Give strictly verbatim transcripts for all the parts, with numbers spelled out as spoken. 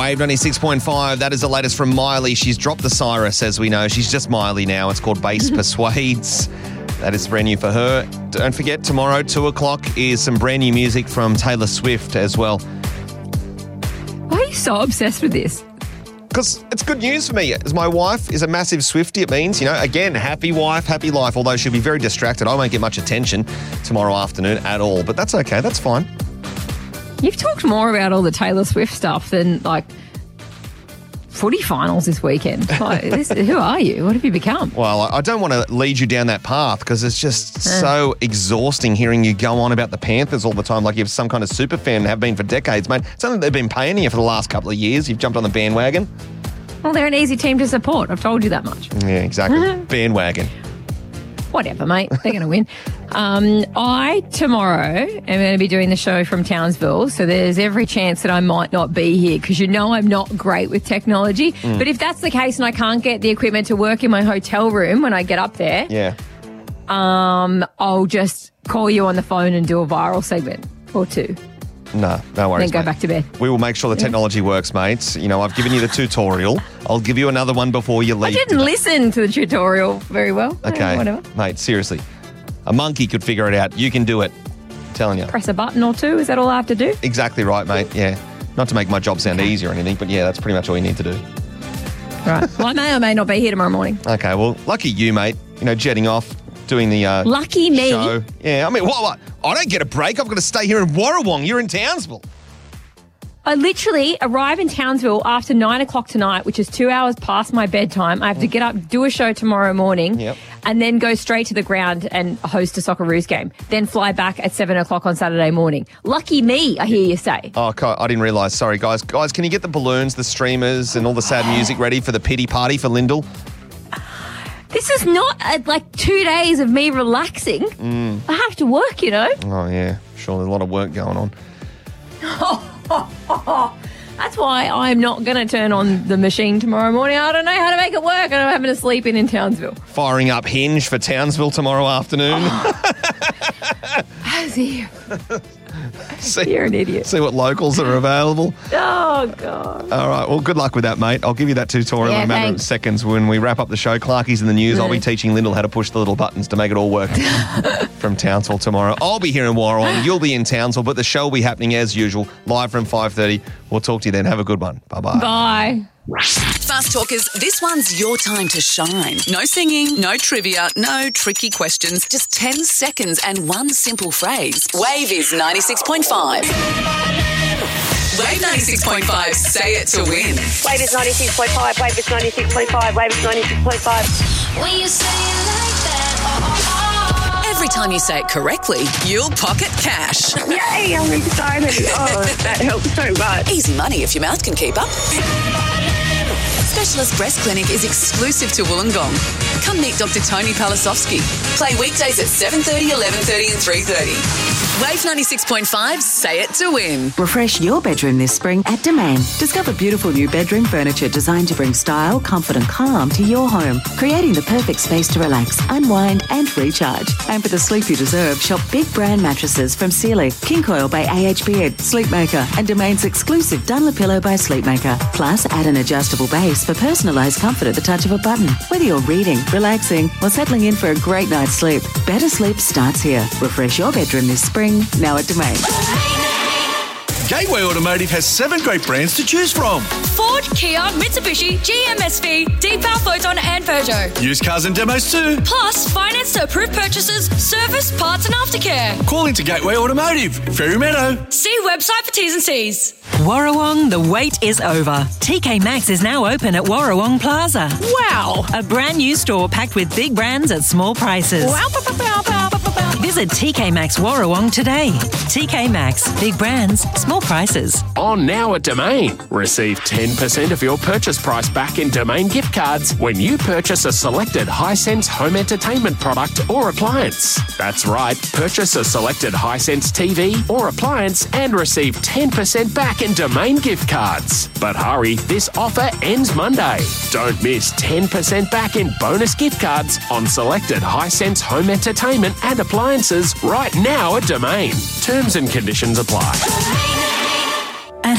Wave ninety-six point five. That is the latest from Miley. She's dropped the Cyrus, as we know. She's just Miley now. It's called Bass Persuades. That is brand new for her. Don't forget, tomorrow, two o'clock, is some brand new music from Taylor Swift as well. Why are you so obsessed with this? Because it's good news for me. As my wife is a massive Swiftie, it means, you know, again, happy wife, happy life, although she'll be very distracted. I won't get much attention tomorrow afternoon at all, but that's okay. That's fine. You've talked more about all the Taylor Swift stuff than, like, footy finals this weekend. Like, this, who are you? What have you become? Well, I don't want to lead you down that path because it's just uh. so exhausting hearing you go on about the Panthers all the time like you're some kind of super fan and have been for decades, mate. It's something they've been paying you for the last couple of years. You've jumped on the bandwagon. Well, they're an easy team to support. I've told you that much. Yeah, exactly. Bandwagon. Whatever, mate. They're going to win. Um, I, tomorrow, am going to be doing the show from Townsville, so there's every chance that I might not be here because you know I'm not great with technology. Mm. But if that's the case and I can't get the equipment to work in my hotel room when I get up there, yeah, um, I'll just call you on the phone and do a viral segment or two. No, no worries, Then go mate. back to bed. We will make sure the technology works, mate. You know, I've given you the tutorial. I'll give you another one before you leave. I didn't listen to the tutorial very well. Okay. Oh, whatever. Mate, seriously. A monkey could figure it out. You can do it. I'm telling you. Press a button or two. Is that all I have to do? Exactly right, mate. Yeah. Not to make my job sound easy or anything, but yeah, that's pretty much all you need to do. Right. Well, I may or may not be here tomorrow morning. Okay, well, lucky you, mate. You know, jetting off, doing the uh, Lucky me. show. Yeah, I mean, what, what? I don't get a break. I've got to stay here in Warrawong. You're in Townsville. I literally arrive in Townsville after nine o'clock tonight, which is two hours past my bedtime. I have to get up, do a show tomorrow morning, yep. and then go straight to the ground and host a Socceroos game. Then fly back at seven o'clock on Saturday morning. Lucky me, I hear you say. Oh, I didn't realise. Sorry, guys. Guys, can you get the balloons, the streamers, and all the sad music ready for the pity party for Lyndall? This is not uh, like two days of me relaxing. Mm. I have to work, you know. Oh, yeah. Sure, there's a lot of work going on. That's why I'm not going to turn on the machine tomorrow morning. I don't know how to make it work, and I'm having to sleep in in Townsville. Firing up Hinge for Townsville tomorrow afternoon. Oh. As if. See, You're an idiot. See what locals are available. Oh, God. All right. Well, good luck with that, mate. I'll give you that tutorial Yeah, in a matter thanks. of seconds when we wrap up the show. Clarkie's in the news. No. I'll be teaching Lyndall how to push the little buttons to make it all work from Townsville tomorrow. I'll be here in Warrawong. You'll be in Townsville, but the show will be happening as usual, live from five thirty. We'll talk to you then. Have a good one. Bye-bye. Bye. Fast Talkers, this one's your time to shine. No singing, no trivia, no tricky questions, just ten seconds and one simple phrase. Wave is ninety-six point five. Wave ninety-six point five, say it to win. Wave is ninety-six point five, Wave is ninety-six point five, Wave is ninety-six point five. When you say it like that, oh, oh, oh. Every time you say it correctly, you'll pocket cash. Yay, I'm excited. Oh, that helps so much. Easy money if your mouth can keep up. Specialist Breast Clinic is exclusive to Wollongong. Come meet Doctor Tony Palasovsky. Play weekdays at seven thirty, eleven thirty and three thirty. Wave ninety-six point five, say it to win. Refresh your bedroom this spring at Domain. Discover beautiful new bedroom furniture designed to bring style, comfort and calm to your home, creating the perfect space to relax, unwind and recharge. And for the sleep you deserve, shop big brand mattresses from Sealy, King Coil by A H Beard, Sleepmaker and Domain's exclusive Dunlopillow by Sleepmaker. Plus, add an adjustable base for personalised comfort at the touch of a button. Whether you're reading, relaxing or settling in for a great night's sleep, better sleep starts here. Refresh your bedroom this spring, now at Domain. Gateway Automotive has seven great brands to choose from. Ford, Kia, Mitsubishi, G M S V, Deepal, Photon and Peugeot. Used cars and demos too. Plus, finance to approved purchases, service, parts and aftercare. Call into Gateway Automotive, Fairy Meadow. See website for T's and C's. Warrawong, the wait is over. T K Maxx is now open at Warrawong Plaza. Wow. A brand new store packed with big brands at small prices. Wow. Pow, pow, pow, pow, pow, pow. Visit T K Maxx Warrawong today. T K Maxx, big brands, small prices. On now at Domain. Receive ten percent of your purchase price back in Domain gift cards when you purchase a selected Hisense home entertainment product or appliance. That's right, purchase a selected Hisense T V or appliance and receive ten percent back in Domain gift cards. But hurry, this offer ends Monday. Don't miss ten percent back in bonus gift cards on selected Hisense home entertainment and appliances right now at Domain. Terms and conditions apply. At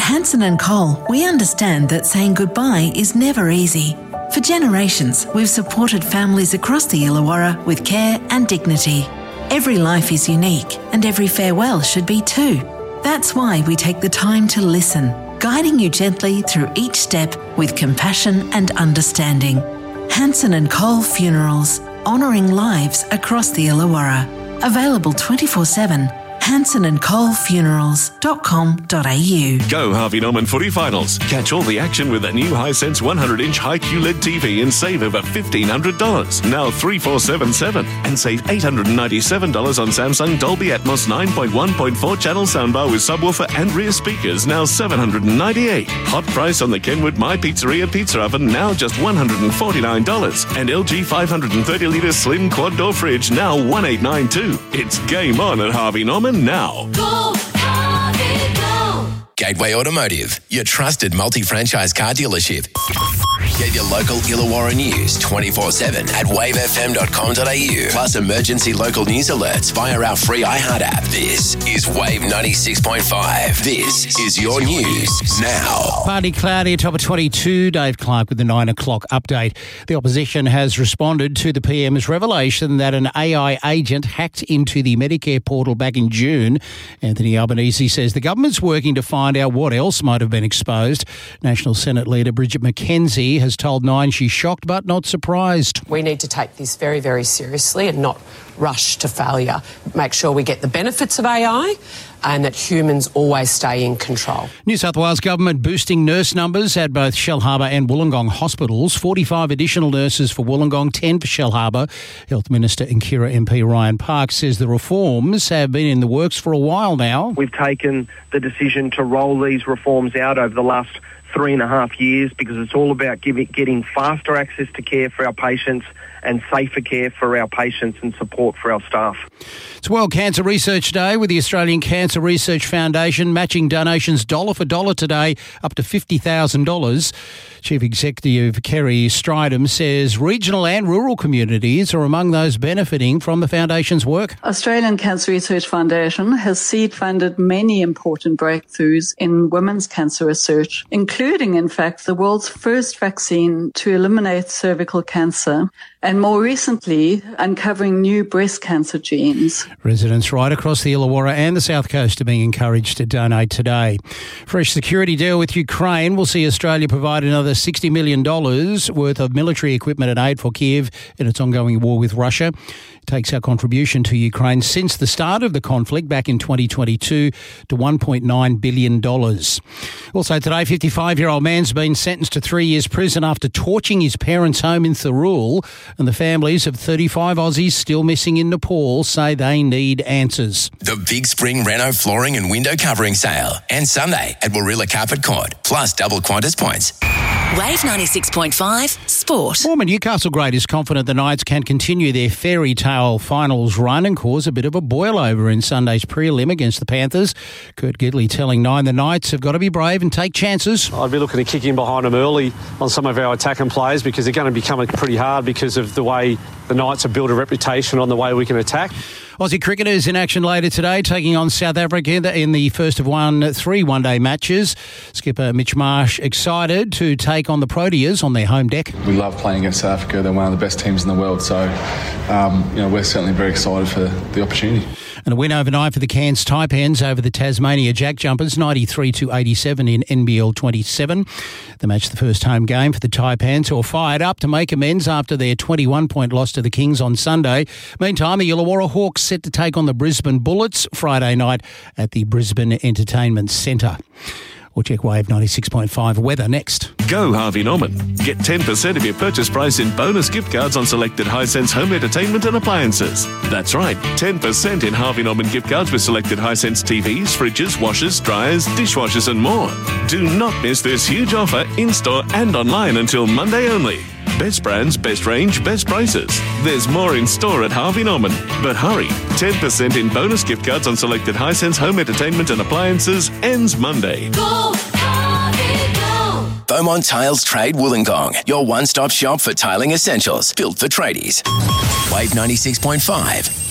Hanson and Cole, we understand that saying goodbye is never easy. For generations, we've supported families across the Illawarra with care and dignity. Every life is unique, and every farewell should be too. That's why we take the time to listen, guiding you gently through each step with compassion and understanding. Hanson and Cole Funerals, honouring lives across the Illawarra. Available twenty-four seven. hanson and cole funerals dot com dot a u. Go Harvey Norman footy finals. Catch all the action with a new Hisense one hundred inch high Q L E D T V and save over fifteen hundred dollars. Now three four seven seven. And save eight hundred ninety-seven dollars on Samsung Dolby Atmos nine point one point four channel soundbar with subwoofer and rear speakers, now seven hundred ninety-eight dollars. Hot price on the Kenwood My Pizzeria pizza oven, now just one hundred forty-nine dollars. And L G five hundred thirty litre slim quad door fridge, now one thousand eight hundred ninety-two dollars. It's game on at Harvey Norman now. Go, Harvey, go! Gateway Automotive, your trusted multi-franchise car dealership. Get your local Illawarra news twenty-four seven at wave f m dot com dot a u. Plus emergency local news alerts via our free iHeart app. This is Wave ninety-six point five. This is your news now. Partly cloudy, top of twenty-two. Dave Clark with the nine o'clock update. The opposition has responded to the P M's revelation that an A I agent hacked into the Medicare portal back in June. Anthony Albanese says the government's working to find out what else might have been exposed. National Senate leader Bridget McKenzie has told Nine she's shocked but not surprised. We need to take this very, very seriously and not rush to failure. Make sure we get the benefits of A I and that humans always stay in control. New South Wales government boosting nurse numbers at both Shellharbour and Wollongong hospitals. forty-five additional nurses for Wollongong, ten for Shellharbour. Health Minister and Kira M P Ryan Park says the reforms have been in the works for a while now. We've taken the decision to roll these reforms out over the last three and a half years because it's all about giving, getting faster access to care for our patients and safer care for our patients and support for our staff. It's World Cancer Research Day with the Australian Cancer Research Foundation matching donations dollar for dollar today up to fifty thousand dollars. Chief Executive Kerry Stridham says regional and rural communities are among those benefiting from the foundation's work. Australian Cancer Research Foundation has seed-funded many important breakthroughs in women's cancer research, including, in fact, the world's first vaccine to eliminate cervical cancer, and more recently, uncovering new breast cancer genes. Residents right across the Illawarra and the South Coast are being encouraged to donate today. Fresh security deal with Ukraine will see Australia provide another sixty million dollars worth of military equipment and aid for Kiev in its ongoing war with Russia. It takes our contribution to Ukraine since the start of the conflict back in twenty twenty-two to one point nine billion dollars. Also today, fifty-five-year-old man's been sentenced to three years prison after torching his parents' home in Thirroul, and the families of thirty-five Aussies still missing in Nepal say they need answers. The Big Spring Renault flooring and window covering sale. And Sunday at Warilla Carpet Court. Plus double Qantas points. Wave ninety-six point five Sport. Former Newcastle great is confident the Knights can continue their fairy tale finals run and cause a bit of a boil-over in Sunday's prelim against the Panthers. Kurt Gidley telling Nine the Knights have got to be brave and take chances. I'd be looking to kick in behind them early on some of our attacking plays because they're going to become pretty hard because of the way the Knights have built a reputation on the way we can attack. Aussie cricketers in action later today, taking on South Africa in the first of one, three one-day matches. Skipper Mitch Marsh excited to take on the Proteas on their home deck. We love playing against South Africa. They're one of the best teams in the world, so um, you know we're certainly very excited for the opportunity. And a win overnight for the Cairns Taipans over the Tasmania Jack Jumpers, ninety-three to eighty-seven in N B L twenty-seven. The match, the first home game for the Taipans, who are fired up to make amends after their twenty-one point loss to the Kings on Sunday. Meantime, the Illawarra Hawks set to take on the Brisbane Bullets Friday night at the Brisbane Entertainment Centre. We'll check Wave ninety-six point five weather next. Go Harvey Norman. Get ten percent of your purchase price in bonus gift cards on selected Hisense home entertainment and appliances. That's right, ten percent in Harvey Norman gift cards with selected Hisense T Vs, fridges, washers, dryers, dishwashers and more. Do not miss this huge offer in-store and online until Monday only. Best brands, best range, best prices. There's more in store at Harvey Norman. But hurry, ten percent in bonus gift cards on selected Hisense home entertainment and appliances ends Monday. Go, Harvey, go! Beaumont Tiles Trade Wollongong, your one-stop shop for tiling essentials, built for tradies. Wave ninety-six point five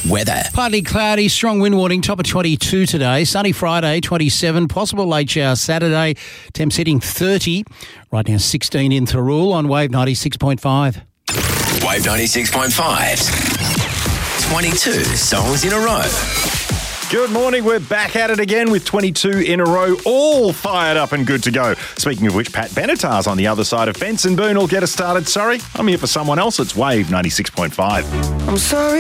Weather. Partly cloudy, strong wind warning, top of twenty-two today. Sunny Friday, twenty-seven. Possible late shower Saturday. Temps hitting thirty. Right now, sixteen in Thirroul on Wave ninety-six point five. Wave ninety-six point five. twenty-two songs in a row. Good morning. We're back at it again with twenty-two in a row, all fired up and good to go. Speaking of which, Pat Benatar's on the other side of fence and Boone will get us started. Sorry, I'm here for someone else. It's Wave ninety-six point five. I'm sorry.